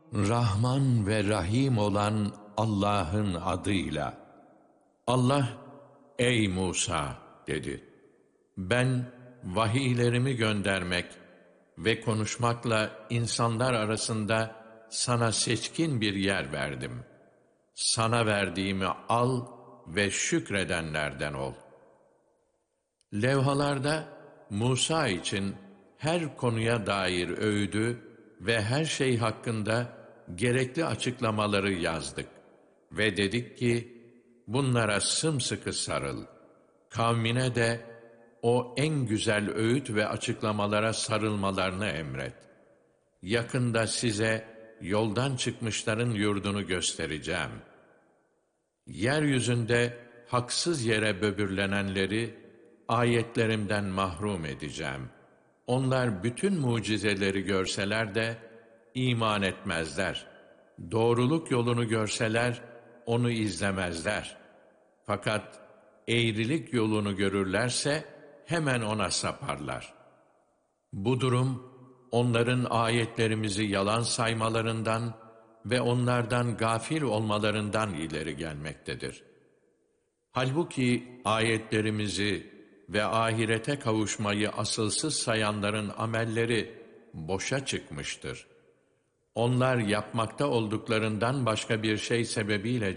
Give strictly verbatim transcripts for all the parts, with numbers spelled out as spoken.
Rahman ve Rahim olan Allah'ın adıyla. Allah, ey Musa dedi. Ben vahiylerimi göndermek ve konuşmakla insanlar arasında sana seçkin bir yer verdim. Sana verdiğimi al ve şükredenlerden ol. Levhalarda Musa için her konuya dair öğüdü ve her şey hakkında gerekli açıklamaları yazdık ve dedik ki, bunlara sımsıkı sarıl. Kavmine de o en güzel öğüt ve açıklamalara sarılmalarını emret. Yakında size yoldan çıkmışların yurdunu göstereceğim. Yeryüzünde haksız yere böbürlenenleri ayetlerimden mahrum edeceğim. Onlar bütün mucizeleri görseler de iman etmezler. Doğruluk yolunu görseler onu izlemezler. Fakat eğrilik yolunu görürlerse hemen ona saparlar. Bu durum onların ayetlerimizi yalan saymalarından ve onlardan gafil olmalarından ileri gelmektedir. Halbuki ayetlerimizi ve ahirete kavuşmayı asılsız sayanların amelleri boşa çıkmıştır. Onlar yapmakta olduklarından başka bir şey sebebiyle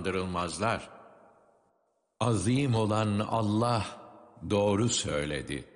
cezalandırılmazlar. Azim olan Allah doğru söyledi.